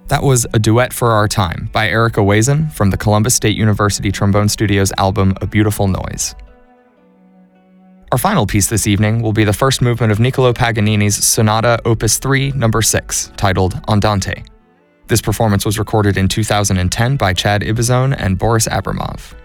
That was A Duet for Our Time by Erica Wazen from the Columbus State University Trombone Studio's album A Beautiful Noise. Our final piece this evening will be the first movement of Niccolò Paganini's Sonata Opus 3, No. 6, titled Andante. This performance was recorded in 2010 by Chad Ibizone and Boris Abramov.